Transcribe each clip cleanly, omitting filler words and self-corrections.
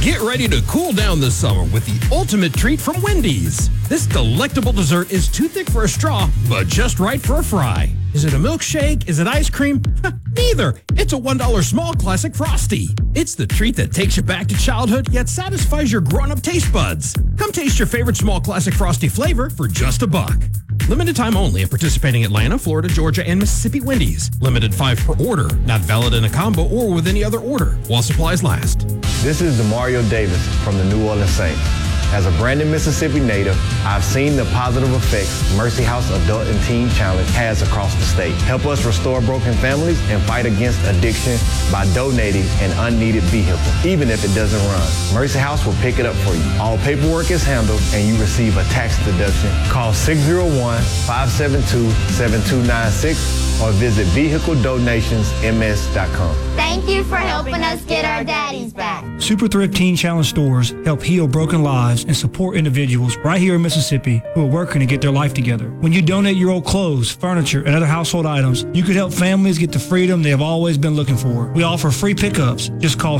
Get ready to cool down this summer with the ultimate treat from Wendy's. This delectable dessert is too thick for a straw, but just right for a fry. Is it a milkshake? Is it ice cream? Neither. It's a $1 small classic Frosty. It's the treat that takes you back to childhood, yet satisfies your grown-up taste buds. Come taste your favorite small classic Frosty flavor for just $1. Limited time only at participating Atlanta, Florida, Georgia, and Mississippi Wendy's. Limited 5 per order. Not valid in a combo or with any other order while supplies last. This is Demario Davis from the New Orleans Saints. As a Brandon, Mississippi native, I've seen the positive effects Mercy House Adult and Teen Challenge has across the state. Help us restore broken families and fight against addiction by donating an unneeded vehicle, even if it doesn't run. Mercy House will pick it up for you. All paperwork is handled and you receive a tax deduction. Call 601-572-7296 or visit vehicledonationsms.com. Thank you for helping us get our daddies back. Super Thrift Teen Challenge stores help heal broken lives and support individuals right here in Mississippi who are working to get their life together. When you donate your old clothes, furniture, and other household items, you could help families get the freedom they have always been looking for. We offer free pickups. Just call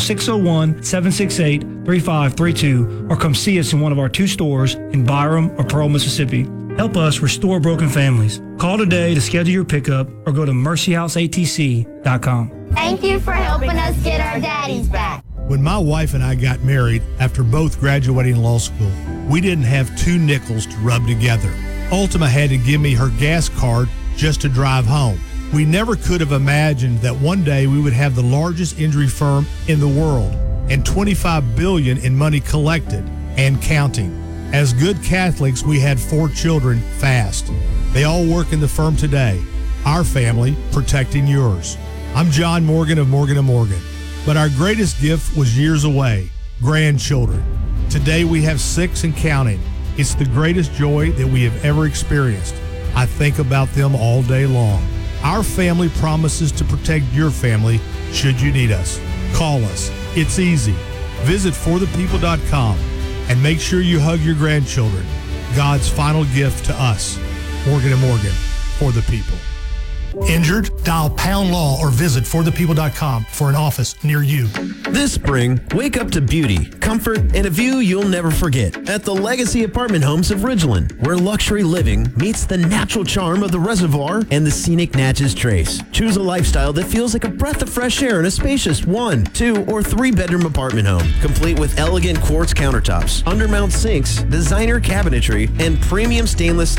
601-768-3532 or come see us in one of our 2 stores in Byram or Pearl, Mississippi. Help us restore broken families. Call today to schedule your pickup or go to mercyhouseatc.com. Thank you for helping us get our daddies back. When my wife and I got married after both graduating law school, we didn't have 2 nickels to rub together. Ultima had to give me her gas card just to drive home. We never could have imagined that one day we would have the largest injury firm in the world and $25 billion in money collected and counting. As good Catholics, we had 4 children fast. They all work in the firm today. Our family protecting yours. I'm John Morgan of Morgan & Morgan. But our greatest gift was years away, grandchildren. Today we have 6 and counting. It's the greatest joy that we have ever experienced. I think about them all day long. Our family promises to protect your family should you need us. Call us. It's easy. Visit forthepeople.com and make sure you hug your grandchildren. God's final gift to us. Morgan & Morgan, for the people. Injured? Dial Pound Law or visit forthepeople.com for an office near you. This spring, wake up to beauty, comfort, and a view you'll never forget at the Legacy Apartment Homes of Ridgeland, where luxury living meets the natural charm of the reservoir and the scenic Natchez Trace. Choose a lifestyle that feels like a breath of fresh air in a spacious 1, 2, or 3-bedroom apartment home, complete with elegant quartz countertops, undermount sinks, designer cabinetry, and premium stainless